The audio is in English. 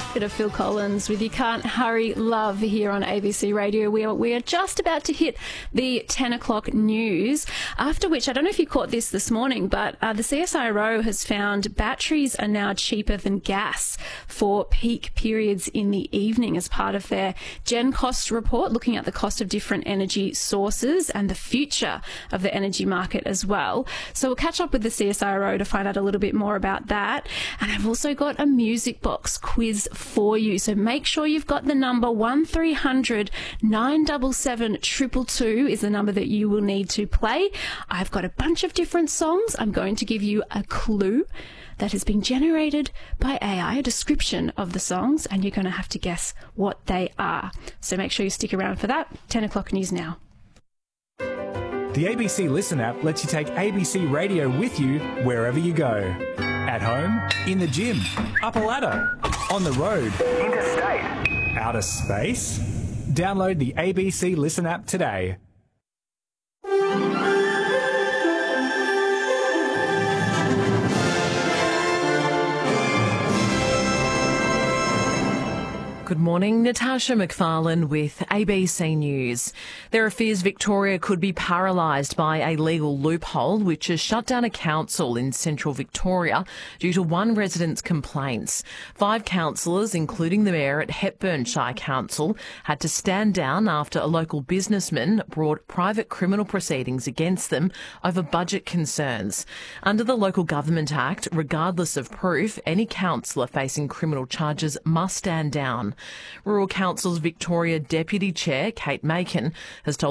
Bit of Phil Collins with You Can't Hurry Love here on ABC Radio. We are just about to hit the 10 o'clock news, after which, I don't know if you caught this morning, but the CSIRO has found batteries are now cheaper than gas for peak periods in the evening as part of their Gen Cost report, looking at the cost of different energy sources and the future of the energy market as well. So we'll catch up with the CSIRO to find out a little bit more about that. And I've also got a music box quiz for you. So make sure you've got the number 1300 977 222 is the number that you will need to play. I've got a bunch of different songs. I'm going to give you a clue that has been generated by AI, a description of the songs, and you're going to have to guess what they are. So make sure you stick around for that. 10 o'clock news now. The ABC Listen app lets you take ABC Radio with you wherever you go. At home, in the gym, up a ladder, on the road, interstate, outer space. Download the ABC Listen app today. Good morning, Natasha McFarlane with ABC News. There are fears Victoria could be paralysed by a legal loophole which has shut down a council in central Victoria due to one resident's complaints. 5 councillors, including the mayor at Hepburn Shire Council, had to stand down after a local businessman brought private criminal proceedings against them over budget concerns. Under the Local Government Act, regardless of proof, any councillor facing criminal charges must stand down. Rural Council's Victoria Deputy Chair, Kate Macon, has told